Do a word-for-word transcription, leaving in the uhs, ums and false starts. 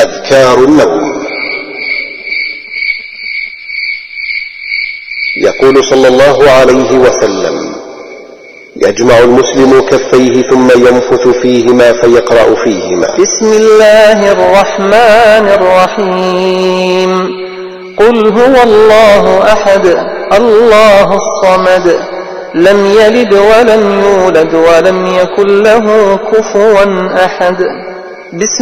أذكار النوم. يقول صلى الله عليه وسلم: يجمع المسلم كفيه ثم ينفث فيهما فيقرأ فيهما: بسم الله الرحمن الرحيم، قل هو الله أحد الله الصمد، لم يلد ولم يولد ولم يكن له كفوا أحد. بسم